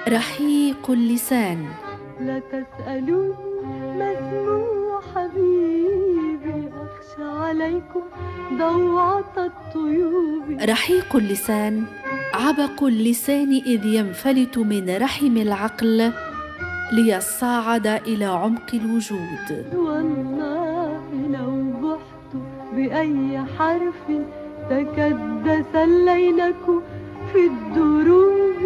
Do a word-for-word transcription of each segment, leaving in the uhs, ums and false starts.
رحيق اللسان. لا تسألون ما اسمه حبيبي، أخشى عليكم ضوعة الطيوب. رحيق اللسان عبق اللسان إذ ينفلت من رحم العقل ليصعد إلى عمق الوجود. والله لو بحت بأي حرف تكدس الليلك في الدروب.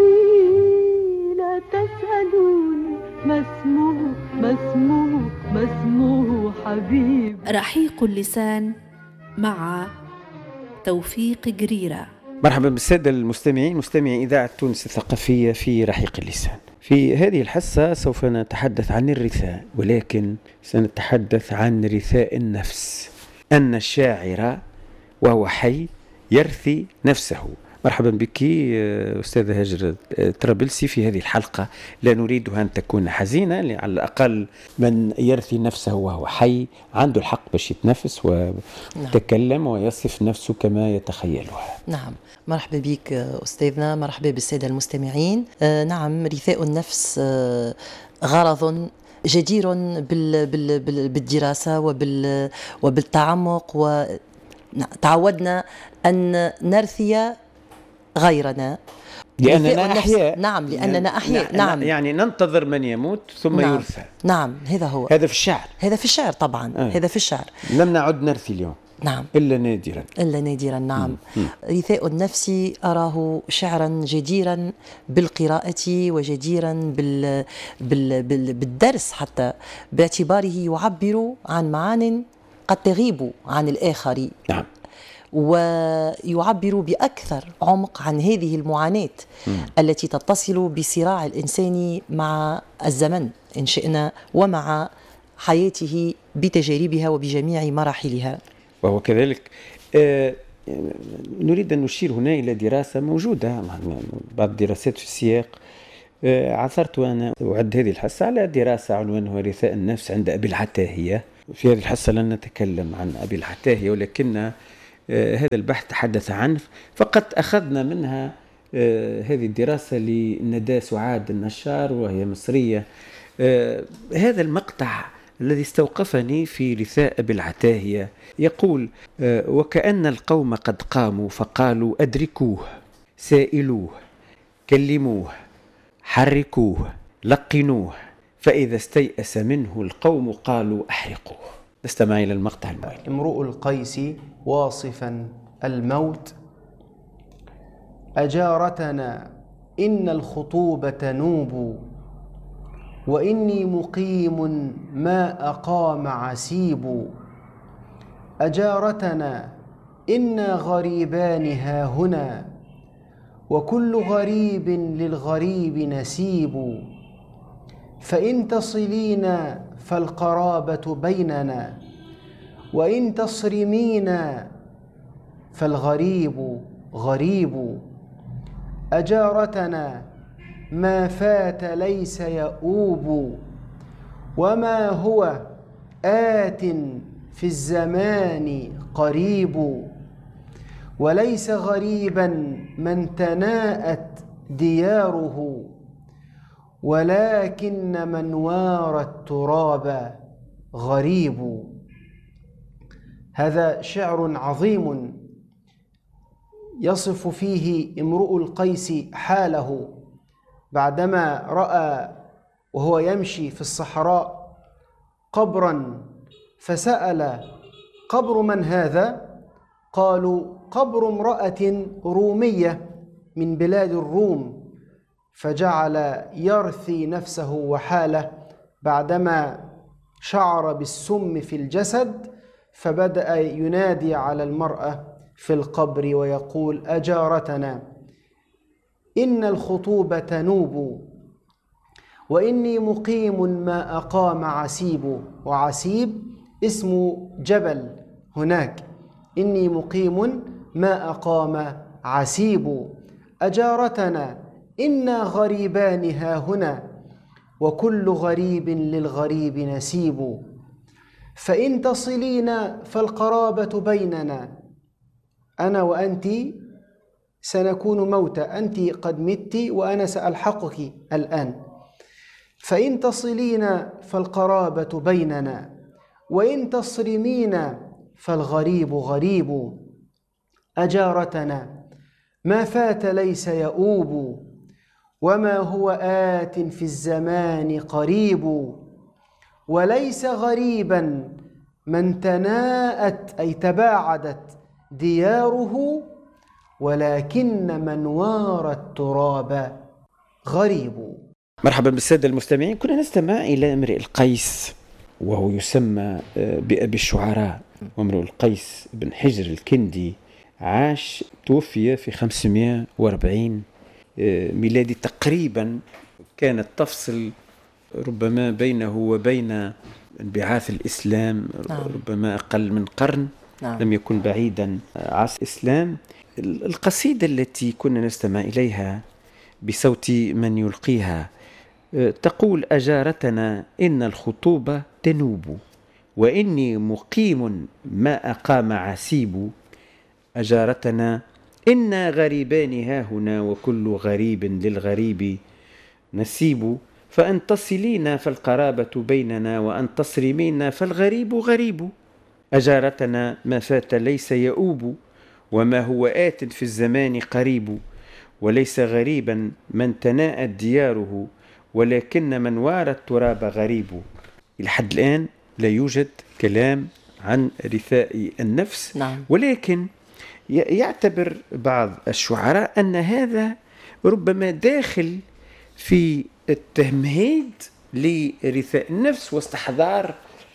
لا تسألوني ما اسمه ما اسمه ما اسمه حبيب. رحيق اللسان مع توفيق قريرة. مرحبا بالسادة المستمعين، مستمعي إذاعة تونس الثقافية في رحيق اللسان. في هذه الحصة سوف نتحدث عن الرثاء، ولكن سنتحدث عن رثاء النفس، أن الشاعر وهو حي يرثي نفسه. مرحبا بك أستاذة هاجر طرابلسي في هذه الحلقة. لا نريدها أن تكون حزينة، على الأقل من يرثي نفسه وهو حي عنده الحق باش يتنفس ويتكلم ويصف نفسه كما يتخيلها. نعم، مرحبا بك أستاذنا، مرحبا بالسادة المستمعين. آه نعم، رثاء النفس آه غرض جدير بال بال بال بالدراسة وبال وبالتعمق، وتعودنا أن نرثي غيرنا لأننا أحياء. نعم، لأننا أحياء. نعم، يعني ننتظر من يموت ثم نعم. يرثى. نعم، هذا هو. هذا في الشعر. هذا في الشعر طبعا. آه. هذا في الشعر. لم نعد نرثي اليوم. نعم، إلا نادرا. إلا نادرا. نعم. م. رثاء النفس أراه شعرا جديرا بالقراءة وجديرا بال... بال... بال... بالدرس، حتى باعتباره يعبر عن معان قد تغيب عن الآخر. نعم. ويعبر بأكثر عمق عن هذه المعاناة م. التي تتصل بصراع الإنسان مع الزمن إن شئنا، ومع حياته بتجاربها وبجميع مراحلها. وهو كذلك. آه نريد أن نشير هنا إلى دراسة موجودة، بعض الدراسات في السياق. آه عثرت وأنا أعد هذه الحصة على دراسة عنوانها رثاء النفس عند أبي العتاهية. في هذه الحصة لن نتكلم عن أبي العتاهية، ولكن آه هذا البحث تحدث عنه. فقط أخذنا منها آه هذه الدراسة لندى سعاد النشار، وهي مصرية. آه هذا المقطع الذي استوقفني في رثاء أبي العتاهية يقول: وكأن القوم قد قاموا فقالوا أدركوه، سائلوه، كلموه، حركوه، لقنوه، فإذا استيأس منه القوم قالوا أحرقوه. نستمع إلى المقطع المهم. امرؤ القيس واصفا الموت: أجارتنا إن الخطوبة نوب، وإني مقيم ما أقام عسيب. أجارتنا إنا غريبان ها هنا، وكل غريب للغريب نسيب. فإن تصلينا فالقرابة بيننا، وإن تصرمينا فالغريب غريب. أجارتنا ما فات ليس يؤوب، وما هو آت في الزمان قريب. وليس غريبا من تناءت دياره، ولكن من وار التراب غريب. هذا شعر عظيم يصف فيه امرؤ القيس حاله بعدما رأى وهو يمشي في الصحراء قبرا، فسأل: قبر من هذا؟ قالوا: قبر امرأة رومية من بلاد الروم. فجعل يرثي نفسه وحاله بعدما شعر بالسم في الجسد، فبدأ ينادي على المرأة في القبر ويقول: أجارتنا إن الخطوبة نوب، وإني مقيم ما أقام عسيب. وعسيب اسم جبل هناك. إني مقيم ما أقام عسيب. أجارتنا إنا غريبان ها هنا، وكل غريب للغريب نسيب. فإن تصلينا فالقرابة بيننا، أنا وأنت سنكون موتى، أنت قد مت وأنا سألحقك الآن. فإن تصلين فالقرابة بيننا، وإن تصرمين فالغريب غريب. أجارتنا ما فات ليس يؤوب، وما هو آت في الزمان قريب. وليس غريبا من تناءت أي تباعدت دياره، ولكن من وار التراب غريب. مرحبا بالسادة المستمعين. كنا نستمع إلى امرئ القيس، وهو يسمى بأبي الشعراء. وامرئ القيس بن حجر الكندي عاش توفي في خمسمائة وأربعين ميلادي تقريبا. كانت تفصل ربما بينه وبين انبعاث الإسلام نعم. ربما أقل من قرن نعم. لم يكن بعيدا عصر الإسلام. القصيدة التي كنا نستمع إليها بصوت من يلقيها تقول: أجارتنا إن الخطوبة تنوب، وإني مقيم ما أقام عسيب. أجارتنا إنا غريبان هاهنا، وكل غريب للغريب نسيب. فأن تصلين فالقرابة بيننا، وأن تصرمين فالغريب غريب. أجارتنا ما فات ليس يؤوب، وما هو آت في الزمان قريب. وليس غريبا من تناءت دياره، ولكن من وار التراب غريب. إلى حد الآن لا يوجد كلام عن رثاء النفس نعم. ولكن يعتبر بعض الشعراء أن هذا ربما داخل في التمهيد لرثاء النفس واستحضار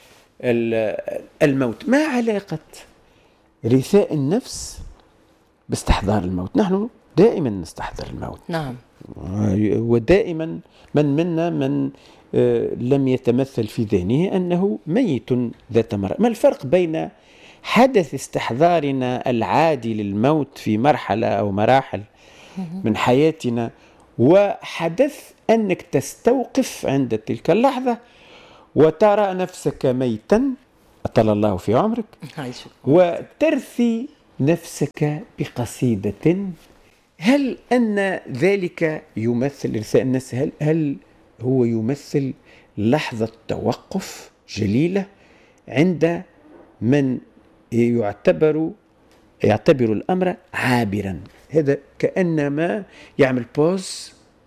الموت. ما علاقة رثاء النفس باستحضار الموت؟ نحن دائما نستحضر الموت نعم. ودائما من منا من لم يتمثل في ذهنه أنه ميت ذات مرة. ما الفرق بين حدث استحضارنا العادي للموت في مرحلة أو مراحل من حياتنا، وحدث أنك تستوقف عند تلك اللحظة وترى نفسك ميتا أطال الله في عمرك، وترثي نفسك بقصيدة؟ هل أن ذلك يمثل رثاء النفس؟ هل, هل هو يمثل لحظة توقف جليلة عند من يعتبر يعتبر الأمر عابرا؟ هذا كأنما يعمل بوز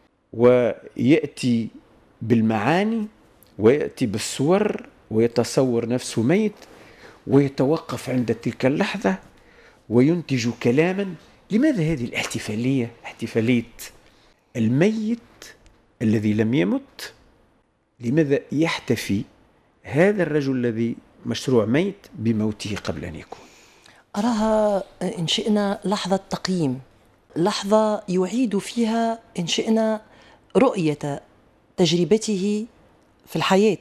ويأتي بالمعاني ويأتي بالصور ويتصور نفسه ميت ويتوقف عند تلك اللحظة وينتج كلاما. لماذا هذه الاحتفالية، احتفالية الميت الذي لم يمت؟ لماذا يحتفي هذا الرجل الذي مشروع ميت بموته قبل أن يكون؟ أراها إن شئنا لحظة تقييم، لحظة يعيد فيها إن شئنا رؤية تجربته في الحياة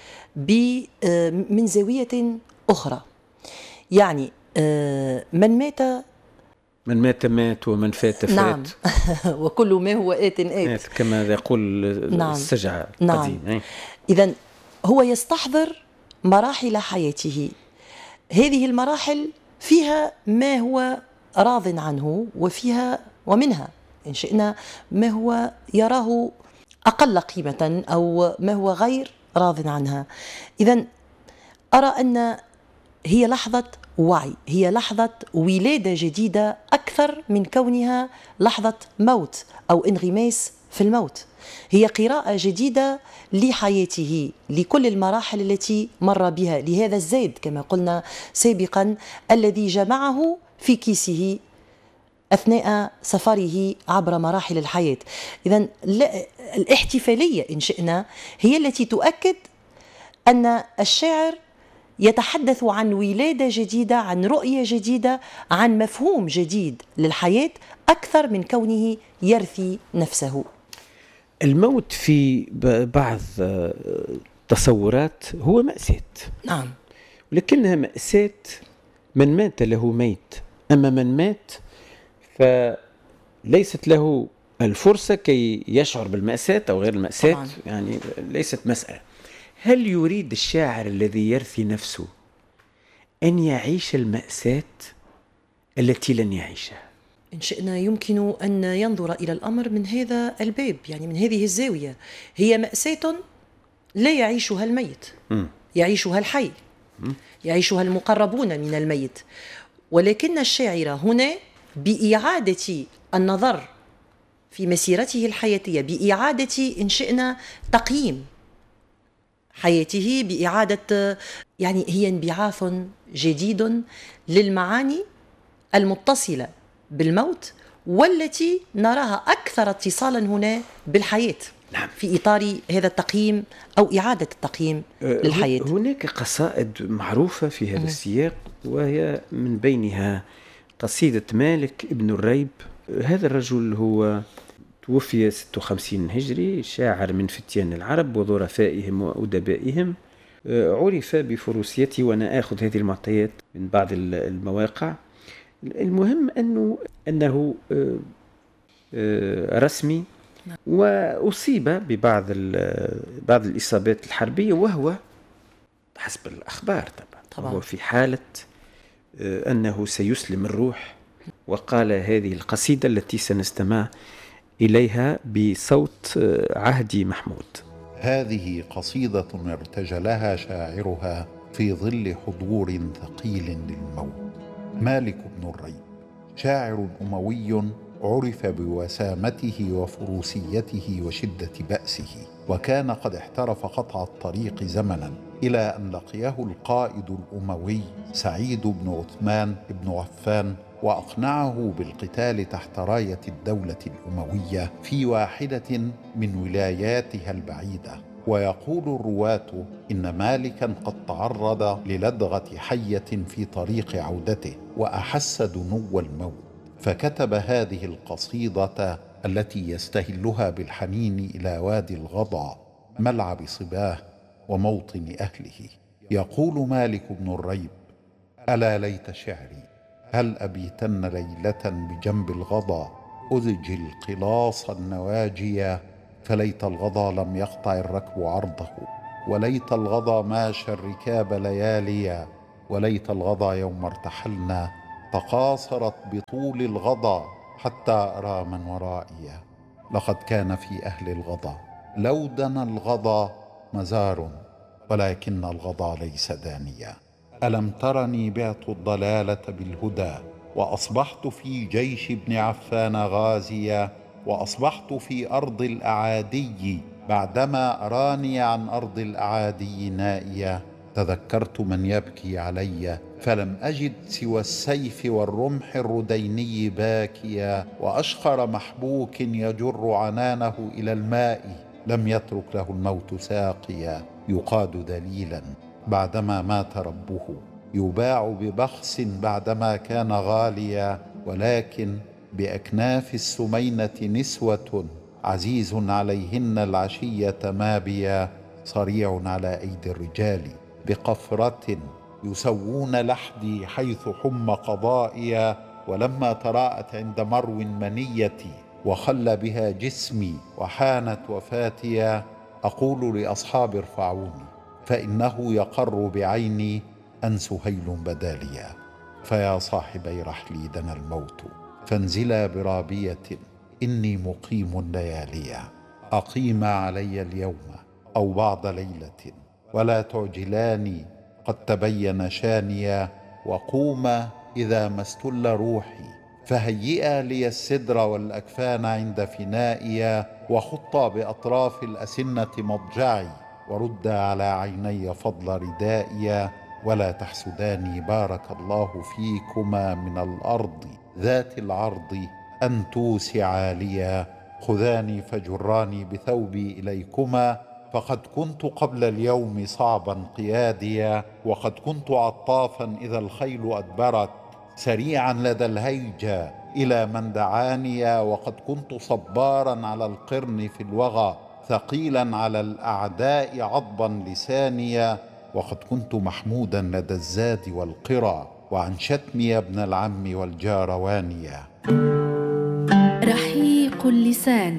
من زاوية أخرى. يعني من مات من مات مات ومن فات فات. نعم. وكل ما هو آت آت كما يقول نعم. السجع القديم. نعم. إذن هو يستحضر مراحل حياته، هذه المراحل فيها ما هو راض عنه، وفيها ومنها إن شئنا ما هو يراه أقل قيمة أو ما هو غير راض عنها. إذن أرى أن هي لحظة وعي، هي لحظة ولادة جديدة أكثر من كونها لحظة موت أو انغماس في الموت. هي قراءة جديدة لحياته، لكل المراحل التي مر بها، لهذا الزاد كما قلنا سابقا الذي جمعه في كيسه أثناء سفره عبر مراحل الحياة. إذن الاحتفالية إن شئنا هي التي تؤكد أن الشاعر يتحدث عن ولادة جديدة، عن رؤية جديدة، عن مفهوم جديد للحياة أكثر من كونه يرثي نفسه. الموت في بعض تصورات هو مأساة، نعم، ولكنها مأساة من مات له ميت. أما من مات فليست له الفرصة كي يشعر بالمأساة أو غير المأساة طبعاً. يعني ليست مسألة. هل يريد الشاعر الذي يرثي نفسه أن يعيش المأساة التي لن يعيشها؟ إن شئنا يمكن أن ينظر إلى الأمر من هذا الباب، يعني من هذه الزاوية. هي مأساة لا يعيشها الميت، يعيشها الحي، يعيشها المقربون من الميت، ولكن الشاعر هنا بإعادة النظر في مسيرته الحياتية، بإعادة إن شئنا تقييم حياته، بإعادة، يعني هي انبعاث جديد للمعاني المتصلة بالموت والتي نراها أكثر اتصالا هنا بالحياة. نعم. في إطار هذا التقييم أو إعادة التقييم للحياة. هناك قصائد معروفة في هذا م. السياق، وهي من بينها قصيدة مالك ابن الريب. هذا الرجل هو توفي ستة وخمسين هجري، شاعر من فتيان العرب وظرفائهم وأدبائهم، عرف بفروسيته، وأنا أخذ هذه المعطيات من بعض المواقع. المهم أنه أنه رسمي وأصيب ببعض بعض الإصابات الحربية، وهو حسب الأخبار طبعا, طبعا. هو في حالة أنه سيسلم الروح، وقال هذه القصيدة التي سنستمع إليها بصوت عهدي محمود. هذه قصيدة ارتجلها شاعرها في ظل حضور ثقيل للموت. مالك بن الريب شاعر أموي عرف بوسامته وفروسيته وشدة بأسه، وكان قد احترف قطع الطريق زمنا، إلى أن لقيه القائد الأموي سعيد بن عثمان بن عفان وأقنعه بالقتال تحت راية الدولة الأموية في واحدة من ولاياتها البعيدة. ويقول الرواة إن مالكا قد تعرض للدغة حية في طريق عودته وأحس دنو الموت، فكتب هذه القصيدة التي يستهلها بالحنين إلى وادي الغضا، ملعب صباه وموطن أهله. يقول مالك بن الريب: ألا ليت شعري هل أبيتن ليلة بجنب الغضا، أزج القلاص النواجيا، فليت الغضا لم يقطع الركب عرضه، وليت الغضا ماشى الركاب لياليا، وليت الغضا يوم ارتحلنا تقاصرت بطول الغضا حتى أرى من ورائي. لقد كان في أهل الغضا لو دنا الغضا مزار، ولكن الغضا ليس دانيا. ألم ترني بعت الضلالة بالهدى، وأصبحت في جيش ابن عفان غازيا، وأصبحت في أرض الأعادي بعدما أراني عن أرض الأعادي نائيا. تذكرت من يبكي علي فلم أجد سوى السيف والرمح الرديني باكيا، وأشخر محبوك يجر عنانه إلى الماء لم يترك له الموت ساقيا. يقاد دليلا بعدما مات ربه، يباع ببخس بعدما كان غاليا، ولكن بأكناف السمينة نسوة عزيز عليهن العشية مابيا، صريع على أيدي الرجال بقفرة يسوون لحدي حيث حم قضائيا. ولما تراءت عند مرو منيتي وخل بها جسمي وحانت وفاتيا، أقول لأصحابي ارفعوني فإنه يقر بعيني أن سهيل بداليا. فيا صاحبي رحلي دنا الموت، فانزلا برابية إني مقيم لياليا. أقيم علي اليوم أو بعض ليلة، ولا تعجلاني قد تبين شانيا. وقوما إذا ما استل روحي، فهيئا لي السدر والأكفان عند فنائيا، وخطا بأطراف الأسنة مضجعي، ورد على عيني فضل ردائيا. ولا تحسداني بارك الله فيكما من الأرض ذات العرض أن توسعا ليا. خذاني فجراني بثوبي إليكما، فقد كنت قبل اليوم صعبا قياديا، وقد كنت عطافا إذا الخيل أدبرت، سريعا لدى الهيجا إلى من دعانيا. وقد كنت صبارا على القرن في الوغى، ثقيلا على الأعداء عضبا لسانيا. وقد كنت محمودا لدى الزاد والقرى، وعن شتمي ابن العم والجاروانيا. رحيق اللسان.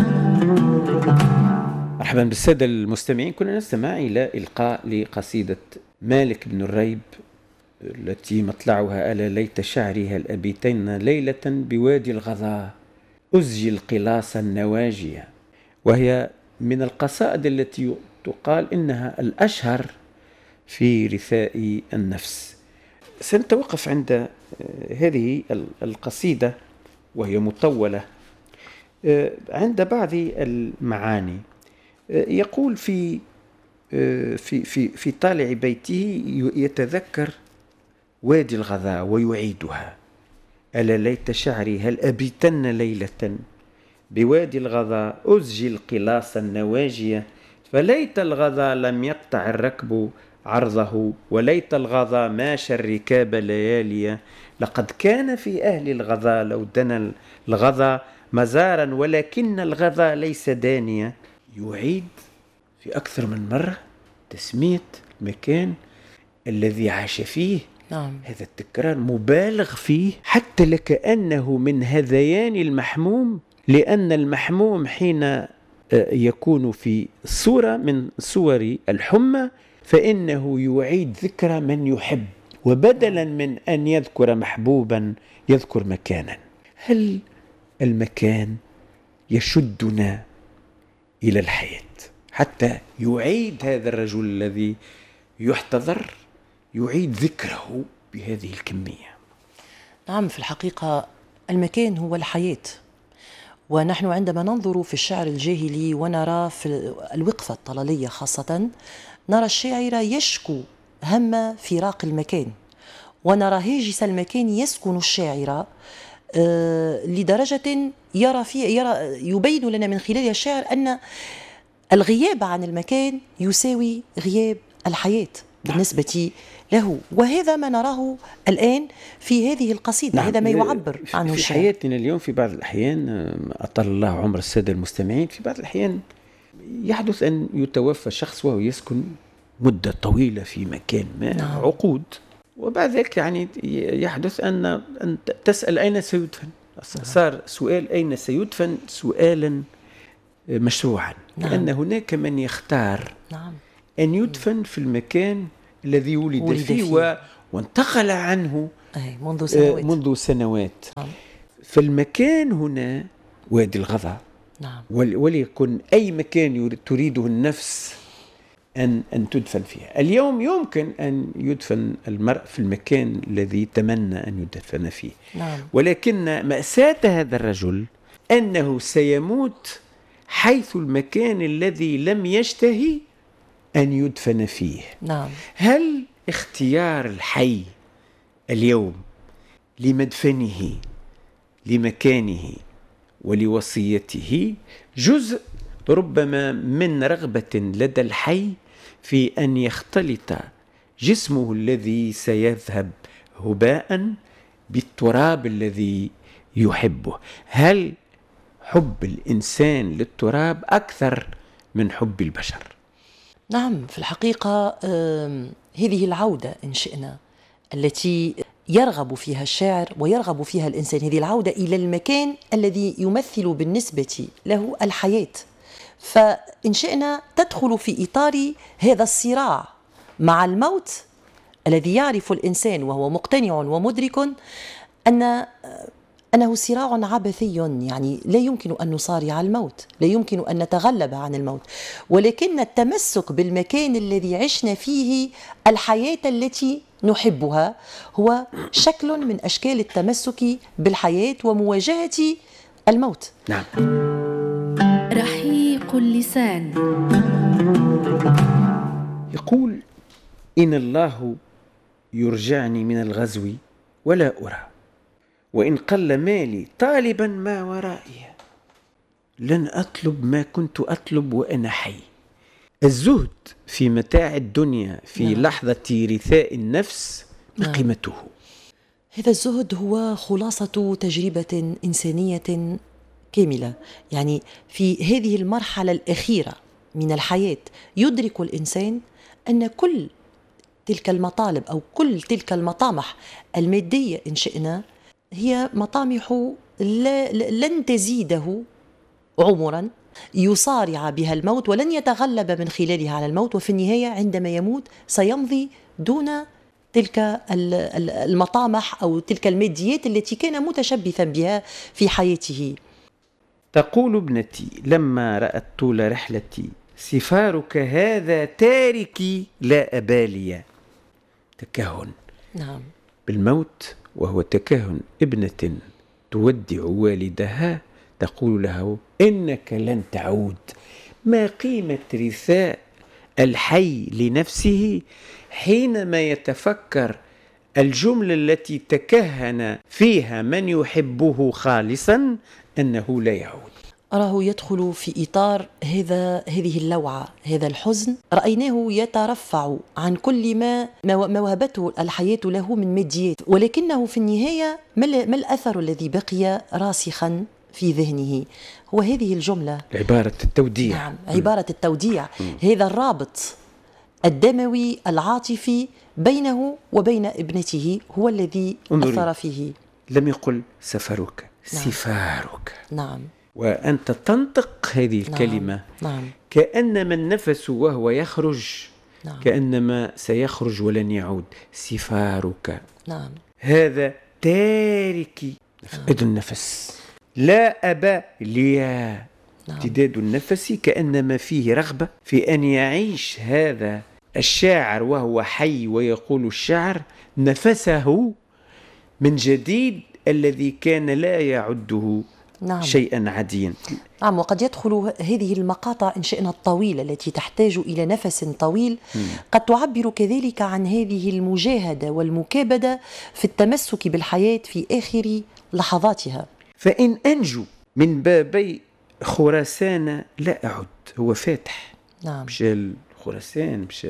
مرحبا بالسادة المستمعين. كنا نستمع إلى إلقاء لقصيدة مالك بن الريب التي مطلعها ألا ليت شعري هل أبيتن ليلة بوادي الغضا أزجي القلاص النواجية، وهي من القصائد التي تقال إنها الأشهر في رثاء النفس. سنتوقف عند هذه القصيدة وهي مطولة عند بعض المعاني. يقول في في في في طالع بيته يتذكر وادي الغضا ويعيدها: ألا ليت شعري هل أبيتن ليلة بوادي الغضا أزجي القلاص النواجية، فليت الغضا لم يقطع الركب عرضه وليت الغضا ماشى الركاب لياليا، لقد كان في أهل الغضا لو دنا الغضا مزارا ولكن الغضا ليس دانيا. يعيد في أكثر من مرة تسمية المكان الذي عاش فيه. نعم. هذا التكرار مبالغ فيه حتى لكأنه من هذيان المحموم، لأن المحموم حين يكون في صورة من صور الحمى فإنه يعيد ذكرى من يحب، وبدلا من أن يذكر محبوبا يذكر مكانا. هل المكان يشدنا إلى الحياة حتى يعيد هذا الرجل الذي يحتضر يعيد ذكره بهذه الكمية؟ نعم، في الحقيقة المكان هو الحياة. ونحن عندما ننظر في الشعر الجاهلي ونرى في الوقفة الطلالية خاصة، نرى الشاعر يشكو هم فراق المكان، ونرى هاجس المكان يسكن الشاعر آه لدرجة يرى في يرى يبين لنا من خلالها الشاعر أن الغياب عن المكان يساوي غياب الحياة بالنسبة له، وهذا ما نراه الآن في هذه القصيدة. نعم. هذا ما يعبر عنه في الشاعر. حياتنا اليوم في بعض الأحيان، أطال الله عمر السادة المستمعين، في بعض الأحيان يحدث أن يتوفى شخص وهو يسكن مدة طويلة في مكان ما. نعم. عقود، وبعد ذلك يعني يحدث أن أن تسأل أين سيدفن. صار سؤال أين سيدفن سؤالا مشروعا. نعم. لأن هناك من يختار نعم. أن يدفن في المكان الذي ولد, ولد فيه, فيه. و... وانتقل عنه أي منذ سنوات, منذ سنوات. نعم. فالمكان هنا وادي الغضا. نعم. وليكن أي مكان تريده النفس أن أن تدفن فيها. اليوم يمكن أن يدفن المرء في المكان الذي تمنى أن يدفن فيه. نعم. ولكن مأساة هذا الرجل أنه سيموت حيث المكان الذي لم يشتهي أن يدفن فيه. نعم. هل اختيار الحي اليوم لمدفنه لمكانه ولوصيته جزء ربما من رغبة لدى الحي في أن يختلط جسمه الذي سيذهب هباء بالتراب الذي يحبه؟ هل حب الإنسان للتراب أكثر من حب البشر؟ نعم، في الحقيقة هذه العودة إن شئنا التي يرغب فيها الشاعر ويرغب فيها الإنسان، هذه العودة إلى المكان الذي يمثل بالنسبة له الحياة، فإن شئنا تدخل في إطار هذا الصراع مع الموت الذي يعرف الإنسان وهو مقتنع ومدرك أن أنه صراع عبثي، يعني لا يمكن أن نصارع الموت، لا يمكن أن نتغلب عن الموت، ولكن التمسك بالمكان الذي عشنا فيه الحياة التي نحبها هو شكل من أشكال التمسك بالحياة ومواجهة الموت. نعم. رحيق اللسان يقول: إن الله يرجعني من الغزو ولا أرى، وإن قل مالي طالبا ما ورائي، لن أطلب ما كنت أطلب وأنا حي. الزهد في متاع الدنيا في نعم. لحظة رثاء النفس ما قيمته؟ هذا الزهد هو خلاصة تجربة إنسانية كاملة، يعني في هذه المرحلة الأخيرة من الحياة يدرك الإنسان أن كل تلك المطالب أو كل تلك المطامح المادية إن شئنا هي مطامح لن تزيده عمرا، يصارع بها الموت ولن يتغلب من خلالها على الموت، وفي النهاية عندما يموت سيمضي دون تلك المطامح أو تلك الماديات التي كان متشبثا بها في حياته. تقول ابنتي لما رأت طول رحلتي سفارك هذا تاركي لا أبالي. تكهن نعم بالموت، وهو تكهن ابنة تودع والدها تقول له إنك لن تعود. ما قيمة رثاء الحي لنفسه حينما يتفكر الجملة التي تكهن فيها من يحبه خالصا أنه لا يعود؟ أراه يدخل في إطار هذا هذه اللوعة، هذا الحزن. رأيناه يترفع عن كل ما ما وهبته الحياة له من ماديات، ولكنه في النهاية ما الأثر الذي بقي راسخا في ذهنه؟ هو هذه الجملة، عبارة التوديع. نعم، عبارة التوديع. هذا الرابط الدموي العاطفي بينه وبين ابنته هو الذي أثر فيه. لم يقل سفرك، نعم. سفارك. نعم. وأنت تنطق هذه الكلمة، نعم. نعم. كأنما النفس وهو يخرج، نعم. كأنما سيخرج ولن يعود. سفارك، نعم. هذا تاركي. نعم. إذن النفس لا أبا لي. نعم. امتداد النفس كأنما فيه رغبة في أن يعيش هذا الشاعر وهو حي ويقول الشعر نفسه من جديد الذي كان لا يعده نعم. شيئا عاديا. نعم. وقد يدخل هذه المقاطع إن شئنا الطويلة التي تحتاج إلى نفس طويل م. قد تعبر كذلك عن هذه المجاهدة والمكابدة في التمسك بالحياة في آخر لحظاتها. فإن أنجو من بابي خراسان لا أعد. هو فاتح، نعم. مشى خراسان، مشى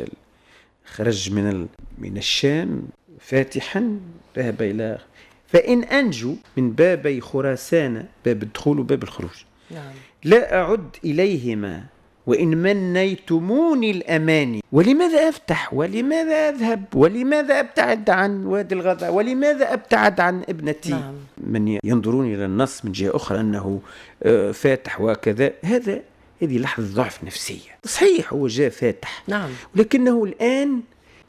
خرج من ال... من الشام فاتحا ذهب إلى. فإن أنجو من بابي خراسان، باب الدخول وباب الخروج، نعم. لا أعد إليهما وإن منيتموني الأماني. ولماذا أفتح؟ ولماذا أذهب؟ ولماذا أبتعد عن وادي الغضاء؟ ولماذا أبتعد عن ابنتي؟ نعم. من ينظرون إلى النص من جهة أخرى أنه فاتح وكذا، هذا هذه لحظة ضعف نفسية. صحيح هو جاء فاتح، نعم. ولكنه الآن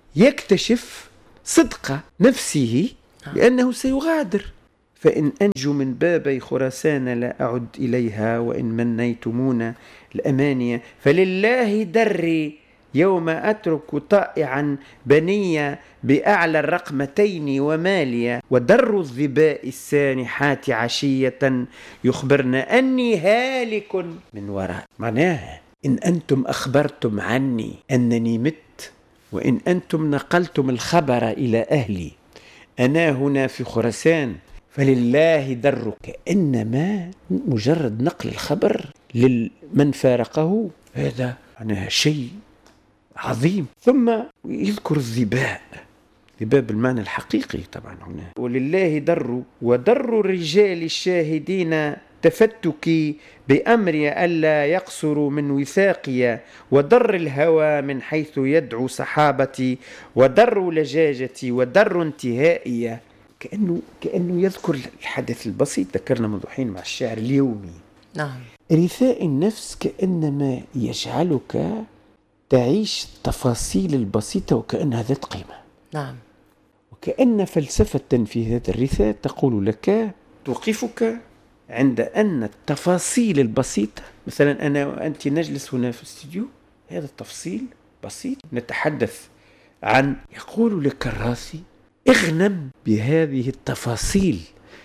يكتشف صدق نفسه لأنه سيغادر. فإن أنجو من بابي خراسان لا أعد إليها وإن منيتمون الأمانية فلله دري يوم أترك طائعا بنية بأعلى الرقمتين ومالية ودر الظباء السانحات عشية يخبرن أني هالك من وراء. معناها إن أنتم أخبرتم عني أنني مت، وإن أنتم نقلتم الخبر إلى أهلي أنا هنا في خراسان فلله در. كأنما مجرد نقل الخبر لمن فارقه هذا معناها شيء عظيم. ثم يذكر الذباء، ذباء بالمعنى الحقيقي طبعا هنا. ولله در ودر الرجال الشاهدين تفتكي بأمري ألا يقصروا من وثاقي ودر الهوى من حيث يدعو صحابتي ودر لجاجتي ودر انتهائي. كأنه كأنه يذكر الحدث البسيط ذكرنا منذ حين مع الشعر اليومي. نعم. رثاء النفس كأنما يجعلك تعيش التفاصيل البسيطة وكأنها ذات قيمة. نعم. وكأن فلسفة في هذا الرثاء تقول لك، توقفك عند أن التفاصيل البسيطة، مثلا أنا وأنت نجلس هنا في الاستديو، هذا التفصيل بسيط نتحدث عن، يقول لك الراثي اغنم بهذه التفاصيل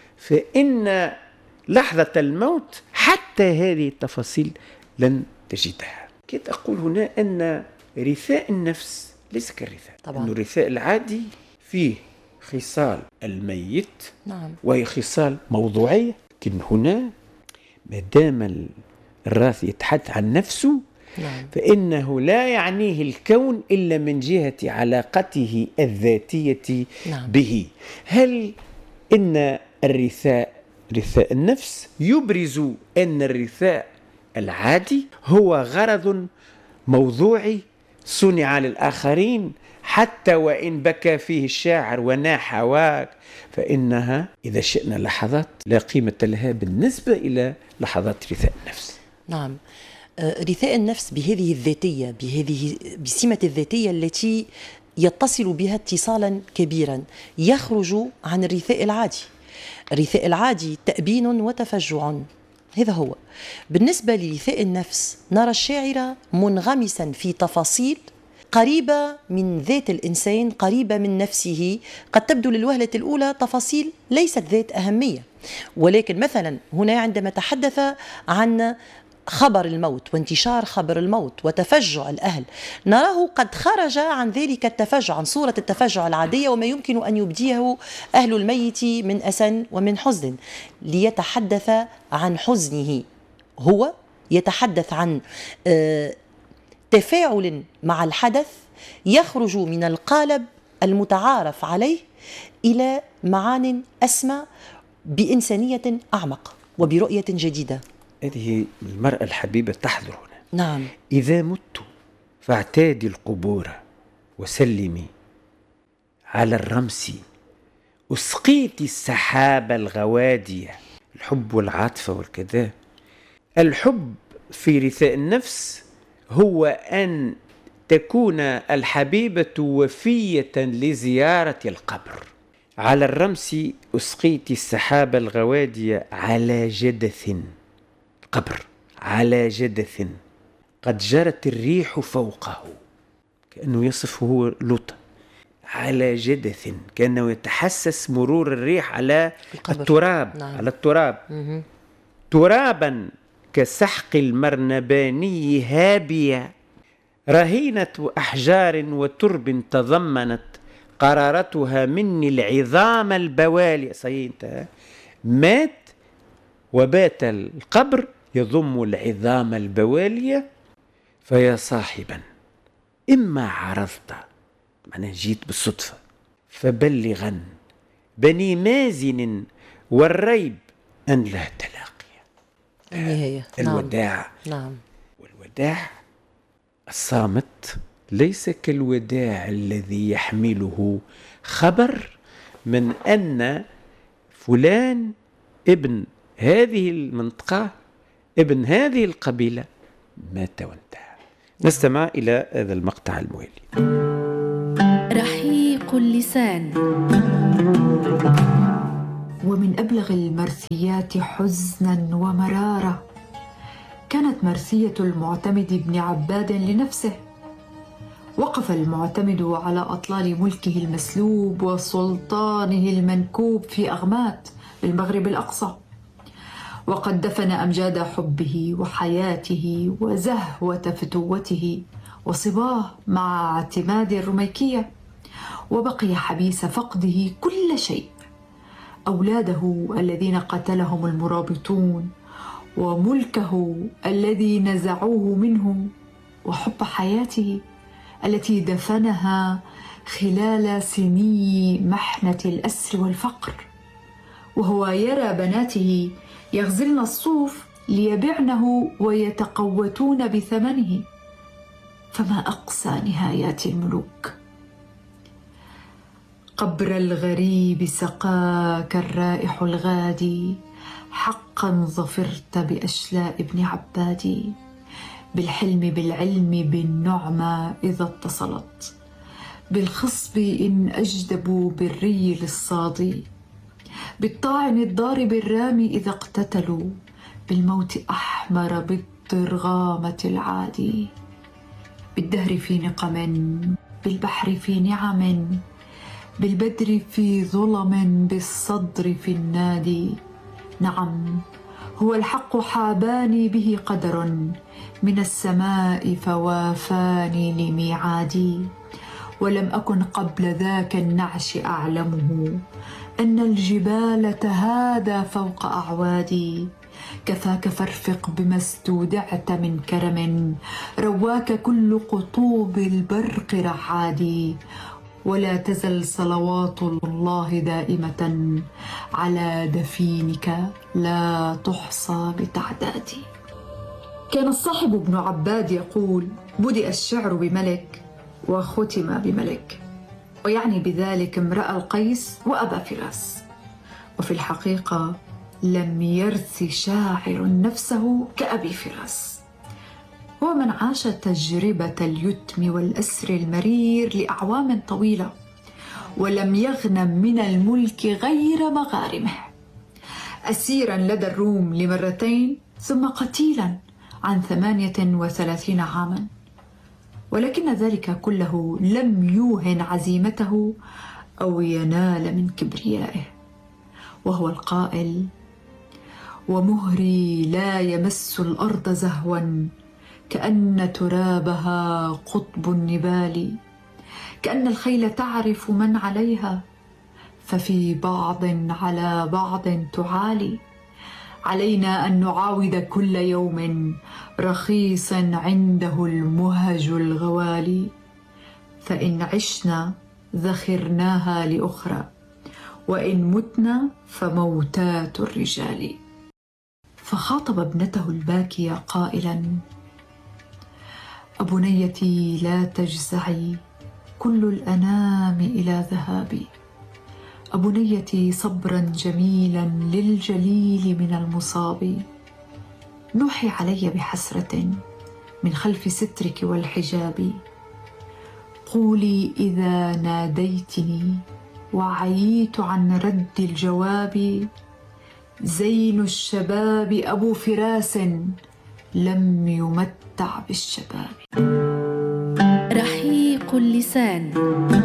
فإن لحظة الموت حتى هذه التفاصيل لن تجدها. كيف أقول هنا أن رثاء النفس ليس كالرثاء طبعا. أن الرثاء العادي فيه خصال الميت، نعم. وهي خصال موضوعية، لكن هنا ما دام الراثي يتحدث عن نفسه، نعم. فإنه لا يعنيه الكون إلا من جهة علاقته الذاتية، نعم. به. هل إن الرثاء رثاء النفس يبرز أن الرثاء العادي هو غرض موضوعي صنع للآخرين، حتى وإن بكى فيه الشاعر وناح واك، فإنها إذا شئنا لحظات لا قيمة لها بالنسبة إلى لحظات رثاء النفس. نعم. رثاء النفس بهذه الذاتية، بهذه بسمة الذاتية التي يتصل بها اتصالا كبيرا يخرج عن الرثاء العادي. الرثاء العادي تأبين وتفجع، هذا هو. بالنسبة لرثاء النفس نرى الشاعر منغمسا في تفاصيل قريبة من ذات الإنسان، قريبة من نفسه. قد تبدو للوهلة الأولى تفاصيل ليست ذات أهمية، ولكن مثلا هنا عندما تحدث عن خبر الموت وانتشار خبر الموت وتفجع الأهل، نراه قد خرج عن ذلك التفجع، عن صورة التفجع العادية وما يمكن أن يبديه أهل الميت من أسى ومن حزن، ليتحدث عن حزنه. هو يتحدث عن تفاعل مع الحدث يخرج من القالب المتعارف عليه إلى معان أسمى بإنسانية أعمق وبرؤية جديدة. هذه المرأة الحبيبة تحضر هنا. نعم. إذا مت فاعتادي القبور وسلمي على الرمس، أسقيت السحاب الغوادية. الحب والعاطفة والكذا. الحب في رثاء النفس هو أن تكون الحبيبة وفية لزيارة القبر. على الرمس أسقيت السحاب الغوادية على جدث، قبر على جدث قد جرت الريح فوقه، كأنه يصفه لوط. على جدث كأنه يتحسس مرور الريح على القبر. التراب. نعم. على التراب. م- ترابا كسحق المرنباني هابية، رهينة أحجار وترب تضمنت قرارتها مني العظام البوالي. صحيح، مات وبات القبر يضم العظام البوالية. فيا صاحبا إما عرضت، معناه جيت بالصدفة، فبلغا بني مازن والريب أن لا تلاقي. النهاية. الوداع. نعم. والوداع الصامت ليس كالوداع الذي يحمله خبر من أن فلان ابن هذه المنطقة، ابن هذه القبيلة، مات وانتهى. نستمع إلى هذا المقطع الموالي. رحيق اللسان. ومن أبلغ المرثيات حزنا ومرارة كانت مرثية المعتمد بن عباد لنفسه. وقف المعتمد على أطلال ملكه المسلوب وسلطانه المنكوب في أغمات المغرب الأقصى، وقد دفن أمجاد حبه وحياته وزهوة فتوته وصباه مع اعتماد الرميكية، وبقي حبيس فقده كل شيء: أولاده الذين قتلهم المرابطون، وملكه الذي نزعوه منه، وحب حياته التي دفنها خلال سني محنة الأسر والفقر، وهو يرى بناته يغزلن الصوف ليبعنه ويتقوتون بثمنه. فما أقسى نهايات الملوك. قبر الغريب سقاك الرائح الغادي، حقا ظفرت بأشلاء ابن عبادي، بالحلم بالعلم بالنعمة إذا اتصلت، بالخصب إن أجدبوا بالري للصادي، بالطاعن الضارب الرامي إذا اقتتلوا، بالموت أحمر بالطرغامة العادي، بالدهر في نقم، بالبحر في نعم، بالبدر في ظلم، بالصدر في النادي. نعم، هو الحق حاباني به قدر من السماء فوافاني لميعادي، ولم أكن قبل ذاك النعش أعلمه أن الجبال تهادى فوق أعوادي. كفاك فارفق بما استودعت من كرم، رواك كل قطوب البرق رعادي، ولا تزل صلوات الله دائمة على دفينك لا تحصى بتعدادي. كان الصاحب ابن عباد يقول: بدأ الشعر بملك وختم بملك، ويعني بذلك امرأ القيس وأبا فراس. وفي الحقيقة لم يرث شاعر نفسه كأبي فراس، هو من عاش تجربة اليتم والأسر المرير لأعوام طويلة، ولم يغنم من الملك غير مغارمه، أسيراً لدى الروم لمرتين، ثم قتيلاً عن ثمانية وثلاثين عاماً. ولكن ذلك كله لم يوهن عزيمته أو ينال من كبريائه، وهو القائل: ومهري لا يمس الأرض زهوا، كأن ترابها قطب النبال، كأن الخيل تعرف من عليها، ففي بعض على بعض تعالي، علينا أن نعاود كل يوم رخيصا عنده المهج الغوالي، فإن عشنا ذخرناها لأخرى، وإن متنا فموتات الرجال. فخاطب ابنته الباكية قائلا: أبنيتي لا تجزعي، كل الأنام إلى ذهابي، أبنيتي صبرا جميلا للجليل من المصاب، نوحي علي بحسرة من خلف سترك والحجاب، قولي إذا ناديتني وعييت عن رد الجواب، زين الشباب أبو فراس لم يمتع بالشباب. رحيق اللسان.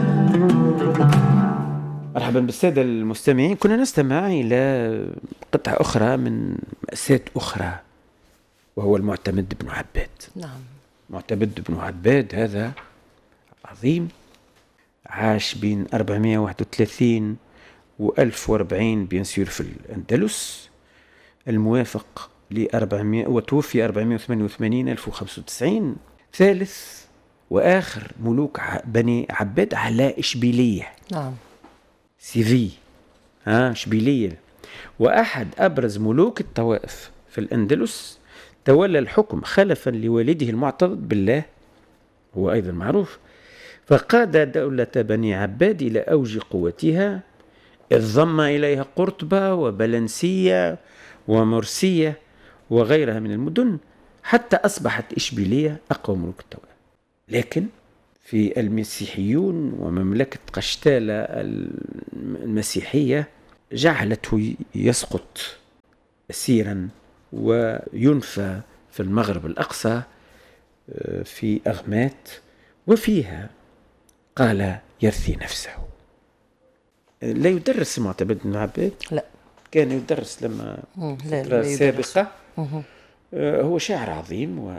مرحبا بالسادة المستمعين. كنا نستمع إلى قطعة أخرى من مأساة أخرى، وهو المعتمد بن عباد. نعم. معتمد بن عباد هذا عظيم، عاش بين أربعمائة وواحد وثلاثين و ألف وأربعين بيانسير في الأندلس، الموافق ل أربعمائة، وتوفي أربعمائة وثمانية وثمانين ألف وخمسة وتسعين، ثالث وآخر ملوك بني عباد على إشبيلية. نعم. سيفي، ها إشبيلية، وأحد أبرز ملوك الطوائف في الأندلس. تولى الحكم خلفا لوالده المعتضد بالله، هو أيضا معروف، فقاد دولة بني عباد إلى أوج قوتها، إذ ضم إليها قرطبة وبلنسية ومرسية وغيرها من المدن، حتى أصبحت إشبيلية أقوى ملوك الطوائف. لكن في المسيحيون ومملكة قشتالة المسيحية جعلته يسقط أسيرا وينفى في المغرب الأقصى في أغمات، وفيها قال يرثي نفسه. لا يدرس معتمد بن عباد، لا كان يدرس لما فترة سابقة. هو شاعر عظيم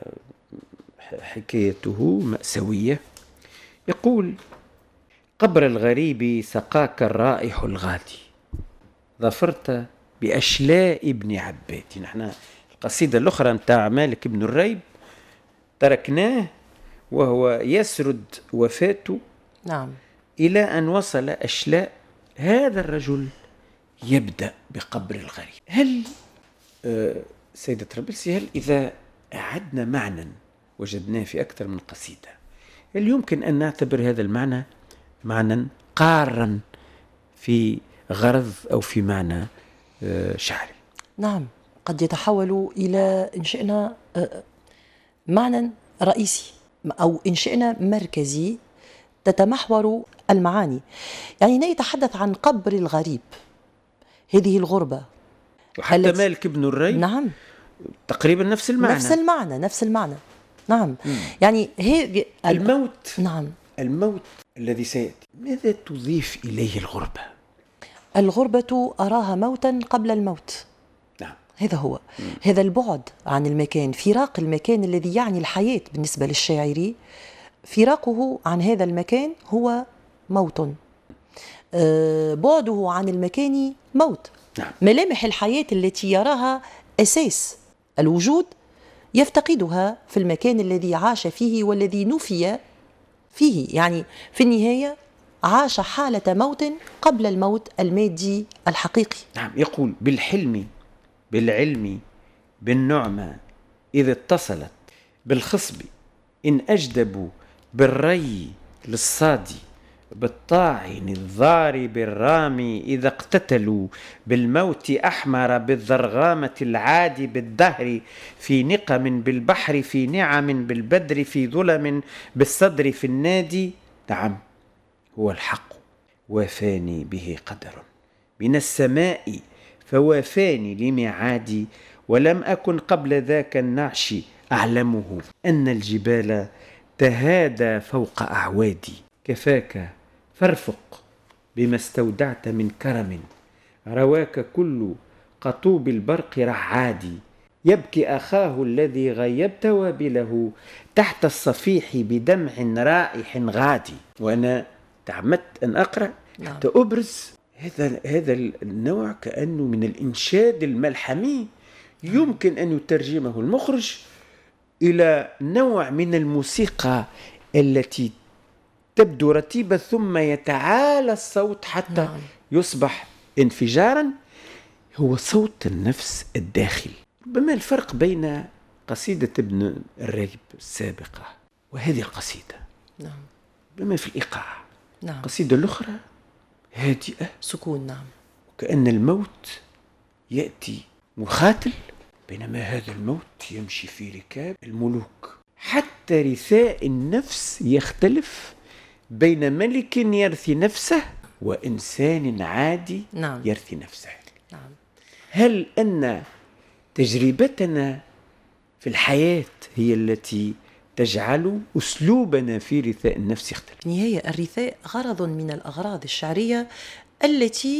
وحكايته مأساوية. يقول: قبر الغريب سقاك الرائح الغادي، ظفرت بأشلاء ابن عباد. نحن القصيدة الأخرى متاع مالك بن الريب تركناه وهو يسرد وفاته. نعم. إلى أن وصل أشلاء هذا الرجل يبدأ بقبر الغريب. هل آه سيدة ربلسي، هل إذا أعدنا معنى وجدناه في أكثر من قصيدة، هل يمكن أن نعتبر هذا المعنى معنى قارا في غرض أو في معنى آه شعري؟ نعم، قد يتحول إلى إن شئنا آه معنى رئيسي، أو إن شئنا مركزي تتمحور المعاني. يعني نتحدث عن قبر الغريب، هذه الغربة. وحتى التي... مالك بن الريب نعم تقريبا نفس المعنى نفس المعنى نفس المعنى نعم. مم. يعني هي الموت. نعم، الموت الذي سيأتي، ماذا تضيف إليه الغربة؟ الغربة أراها موتا قبل الموت. نعم. هذا هو. مم. هذا البعد عن المكان، فراق المكان الذي يعني الحياة بالنسبة للشاعري، فراقه عن هذا المكان هو موت. أه بعده عن المكان موت. نعم. ملامح الحياة التي يراها أساس الوجود يفتقدها في المكان الذي عاش فيه والذي نفي فيه. يعني في النهاية عاش حالة موت قبل الموت المادي الحقيقي. نعم. يقول: بالحلم بالعلم بالنعمة إذا اتصلت بالخصب، إن أجدبوا بالري للصادي بالطاعن الضارب الرامي إذا اقتتلوا بالموت أحمر بالضرغامة العادي بالدهر في نقم بالبحر في نعم بالبدر في ظلم بالصدر في النادي. نعم هو الحق وافاني به قدر من السماء فوافاني لميعادي ولم أكن قبل ذاك النعش أعلمه أن الجبال تهادى فوق أعوادي. كفاك فارفق بما استودعت من كرم رواك كل قطوب البرق رعادي. يبكي أخاه الذي غيبت وابله تحت الصفيح بدمع رائح غادي. وأنا تعمدت أن أقرأ حتى أبرز هذا هذا النوع كأنه من الإنشاد الملحمي يمكن أن يترجمه المخرج إلى نوع من الموسيقى التي تبدو رتيبة ثم يتعالى الصوت حتى نعم. يصبح انفجارا. هو صوت النفس الداخل. ربما الفرق بين قصيدة ابن الريب السابقة وهذه القصيدة نعم. ربما في الإيقاع. نعم. القصيدة الأخرى هادئة سكون. نعم. وكأن الموت يأتي مخاتل بينما هذا الموت يمشي في ركاب الملوك. حتى رثاء النفس يختلف بين ملك يرثي نفسه وإنسان عادي نعم. يرثي نفسه. نعم. هل أن تجربتنا في الحياة هي التي تجعل أسلوبنا في رثاء النفس يختلف؟ في النهاية الرثاء غرض من الأغراض الشعرية التي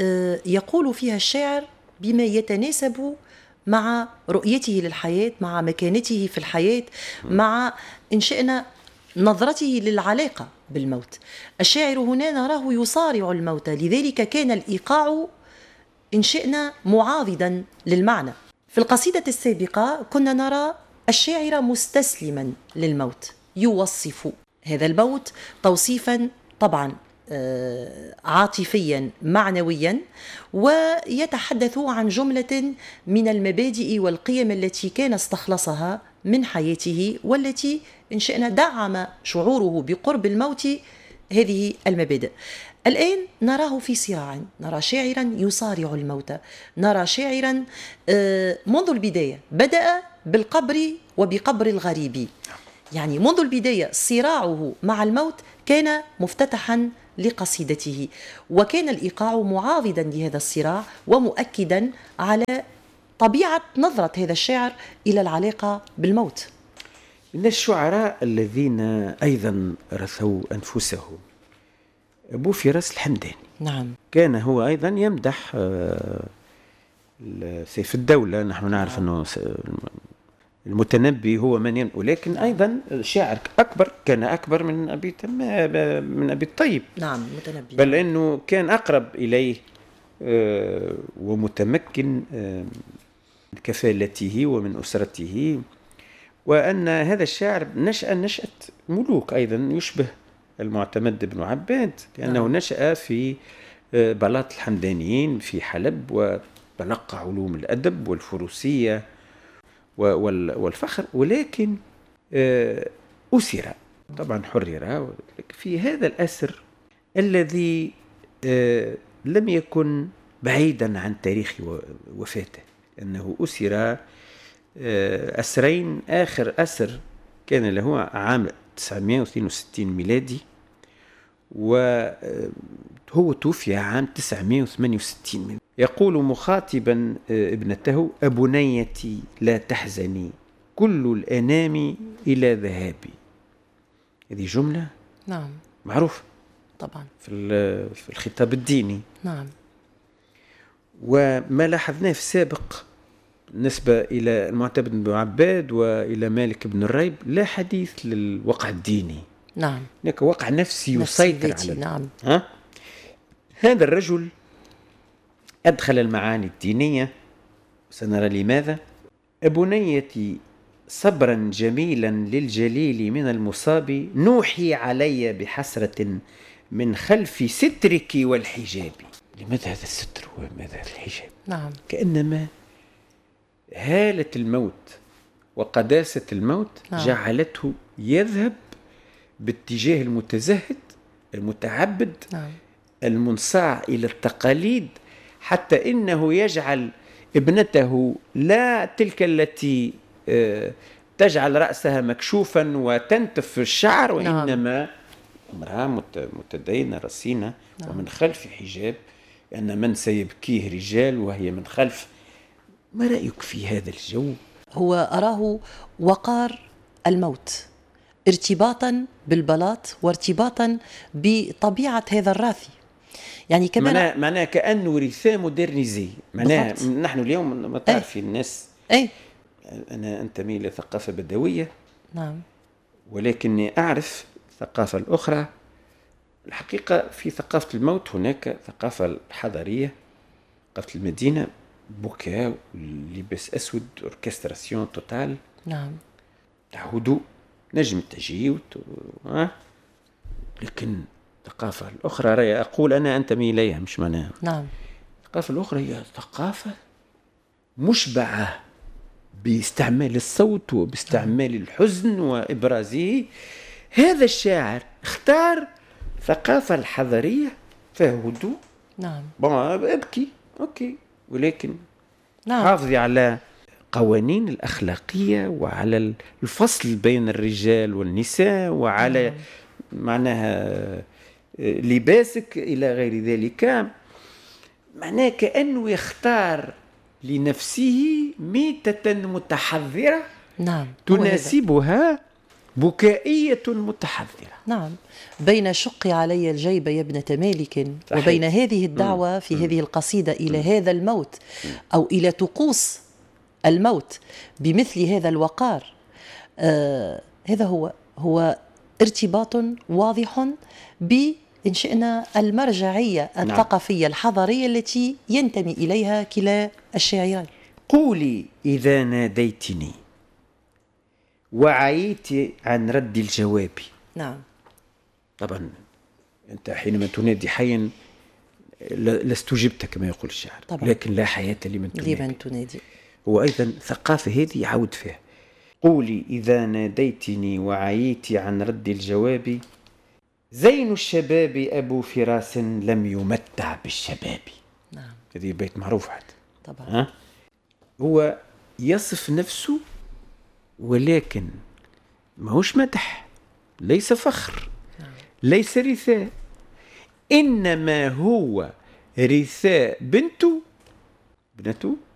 يقول فيها الشاعر بما يتناسب مع رؤيته للحياة، مع مكانته في الحياة، مع إن شئنا نظرته للعلاقة بالموت. الشاعر هنا نراه يصارع الموت، لذلك كان الإيقاع إن شئنا معاضدا للمعنى. في القصيدة السابقة كنا نرى الشاعر مستسلما للموت، يوصف هذا الموت توصيفا طبعا عاطفيا معنويا، ويتحدث عن جملة من المبادئ والقيم التي كان استخلصها من حياته والتي إن شئنا دعم شعوره بقرب الموت هذه المبادئ. الآن نراه في صراع، نرى شاعرا يصارع الموت، نرى شاعرا منذ البداية بدأ بالقبر وبقبر الغريب، يعني منذ البداية صراعه مع الموت كان مفتتحا لقصيدته، وكان الإيقاع معاضدا لهذا الصراع ومؤكدا على طبيعة نظرة هذا الشاعر إلى العلاقة بالموت. من الشعراء الذين أيضا رثوا أنفسهم بوفراس الحمداني. نعم. كان هو أيضا يمدح سيف الدولة. نحن نعرف أنه المتنبي هو من يمدح، ولكن أيضا شاعر أكبر، كان أكبر من أبي من أبي الطيب. نعم المتنبي. بل أنه كان أقرب إليه ومتمكن من كفالته ومن أسرته، وأن هذا الشاعر نشأ نشأة ملوك أيضا يشبه المعتمد بن عباد، لأنه نعم. نشأ في بلاط الحمدانيين في حلب، وتلقى علوم الأدب والفروسية والفخر، ولكن أسر طبعا، حرر في هذا الأسر الذي لم يكن بعيدا عن تاريخ وفاته، أنه أسر أسرين. آخر أسر كان له عام تسعمائة واثنين وستين ميلادي، وهو توفي عام تسعمائة وثمانية وستين ميلادي. يقول مخاطبا ابنته: أبنيتي لا تحزني كل الأنام إلى ذهابي. هذه جملة نعم معروفة طبعا في الخطاب الديني. نعم. وما لاحظناه في السابق بالنسبة إلى المعتمد بن عباد وإلى مالك بن الريب لا حديث للوقع الديني. نعم. هناك وقع نفسي يسيطر على نعم. ها؟ هذا الرجل أدخل المعاني الدينية، سنرى لماذا. أبنيتي صبرا جميلا للجليل من المصاب، نوحي علي بحسرة من خلف سترك والحجاب. لماذا هذا الستر وماذا هذا الحجاب؟ نعم. كأنما هالة الموت وقداسة الموت نعم. جعلته يذهب باتجاه المتزهد المتعبد نعم. المنصاع إلى التقاليد، حتى إنه يجعل ابنته لا تلك التي تجعل رأسها مكشوفا وتنتف الشعر، وإنما امرأة متدينة رصينة ومن خلف حجاب، أن من سيبكيه رجال وهي من خلف. ما رأيك في هذا الجو؟ هو أراه وقار الموت ارتباطا بالبلاط وارتباطا بطبيعة هذا الراثي. يعني كمان معناها معناها كأنه رثاء مودرنيزي. معناها نحن اليوم ما تعرفي أي. الناس أي. أنا أنتمي إلى ثقافة بدوية، نعم، ولكني أعرف الثقافة الأخرى. الحقيقة في ثقافة الموت هناك ثقافة حضارية، ثقافة المدينة، بكاء، لباس أسود، أوركستراسيون توتال، نعم، هدوء، نجم تجي أه؟ لكن الثقافة الأخرى رأي أقول أنا أنتمي إليها، مش معناها. نعم. الثقافة الأخرى هي ثقافة مشبعة باستعمال الصوت وباستعمال الحزن وإبرازه. هذا الشاعر اختار ثقافة الحضارية فيها هدوء، نعم، ابكي أوكي، ولكن نعم، حافظي على قوانين الأخلاقية وعلى الفصل بين الرجال والنساء وعلى نعم. معناها لباسك إلى غير ذلك. معناه كأنه يختار لنفسه ميتة متحذرة، نعم، تناسبها بكائية متحذرة. نعم، بين شقي علي الجيب يا ابنة مالك، صحيح. وبين هذه الدعوة في م. هذه القصيدة إلى م. هذا الموت أو إلى طقوس الموت بمثل هذا الوقار. آه هذا هو هو ارتباط واضح بإن شئنا المرجعية الثقافية الحضارية التي ينتمي إليها كلا الشاعرين. قولي إذا ناديتني وعيت عن رد الجواب. نعم. طبعا أنت حينما تنادي حيا لاستجبت كما يقول الشاعر، طبعا. لكن لا حياة لمن تنادي. لمن تنادي. هو أيضا ثقافة هذه يعود فيها. قولي إذا ناديتني وعيت عن رد الجواب، زين الشباب أبو فراس لم يمتع بالشباب. نعم. هذه بيت معروف حتى. طبعا. ها؟ هو يصف نفسه ولكن ما هوش مدح، ليس فخر، نعم. ليس رثاء، إنما هو رثاء بنته بنته